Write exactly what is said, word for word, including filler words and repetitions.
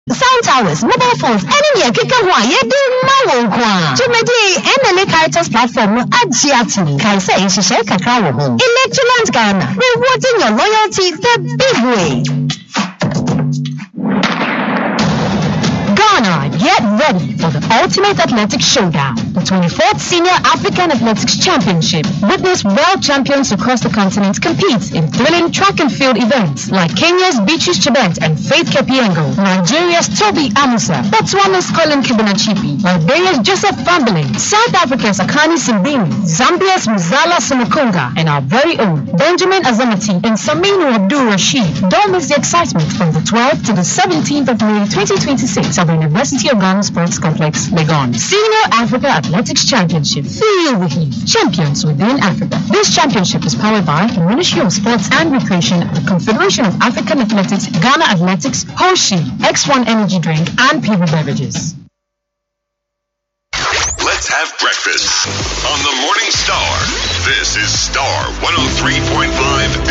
sound towers, mobile phones, any near kick why you do my one. To me, M L A Caritas platform at Giatini. Can say she shake a cow. Electroland Ghana, rewarding your loyalty the big way. Ghana, get ready for the ultimate athletic showdown, the twenty-fourth Senior African Athletics Championship. Witness world champions across the continent compete in thrilling track and field events like Kenya's Beatrice Chebet and Faith Kepiengo, Nigeria's Toby Amusa, Botswana's Colin Kibanachipi, Liberia's Joseph Fambeling, South Africa's Akani Simbini, Zambia's Muzala Sumukunga, and our very own Benjamin Azamati and Saminu Abdul Rashid. Don't miss the excitement from the twelfth to the seventeenth of May twenty twenty-six at the University of Ghana Sports Complex, Legon. Senior Africa Athletics Championship. Feel the heat. Champions within Africa. This championship is powered by the Ministry of Sports and Recreation, the Confederation of African Athletics, Ghana Athletics, Hoshi, X one Energy Drink, and People Beverages. Let's have breakfast on the Morning Star. This is Star one oh three point five